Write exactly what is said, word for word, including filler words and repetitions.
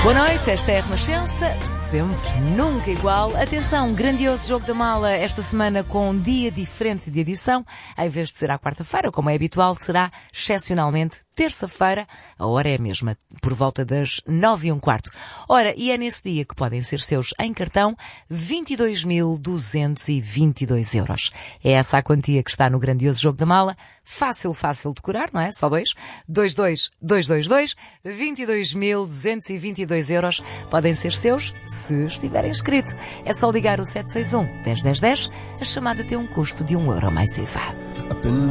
Boa noite, esta é a Renascença, sempre, nunca igual. Atenção, grandioso jogo da mala esta semana com um dia diferente de edição. Em vez de ser à quarta-feira, como é habitual, será excepcionalmente terça-feira. A hora é a mesma, por volta das nove e um quarto. Ora, e é nesse dia que podem ser seus em cartão vinte e dois mil duzentos e vinte e dois euros. É essa a quantia que está no grandioso jogo da mala. Fácil, fácil de decorar, não é? Só dois. dois dois dois dois dois, vinte e dois mil duzentos e vinte e dois euros podem ser seus se estiverem inscrito. É só ligar o sete seis um, dez dez dez. A chamada tem um custo de um euro mais I V A.